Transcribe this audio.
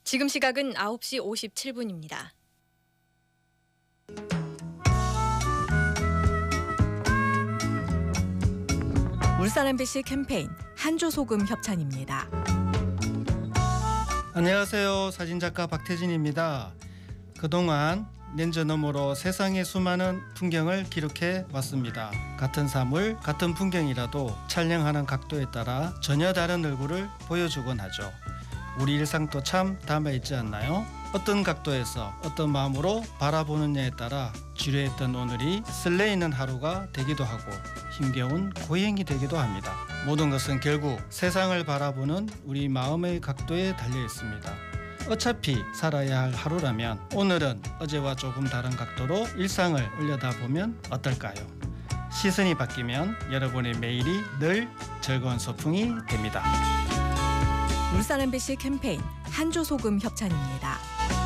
지금 시각은 9시 57분입니다. 울산 MBC 캠페인 한조소금 협찬입니다. 안녕하세요. 사진작가 박태진입니다. 그동안 렌즈 너머로 세상의 수많은 풍경을 기록해 왔습니다. 같은 사물, 같은 풍경이라도 촬영하는 각도에 따라 전혀 다른 얼굴을 보여주곤 하죠. 우리 일상도 참 담아있지 않나요? 어떤 각도에서 어떤 마음으로 바라보느냐에 따라 지루했던 오늘이 설레이는 하루가 되기도 하고 힘겨운 고행이 되기도 합니다. 모든 것은 결국 세상을 바라보는 우리 마음의 각도에 달려 있습니다. 어차피 살아야 할 하루라면 오늘은 어제와 조금 다른 각도로 일상을 올려다보면 어떨까요? 시선이 바뀌면 여러분의 매일이 늘 즐거운 소풍이 됩니다. 울산 MBC 캠페인 한조소금 협찬입니다.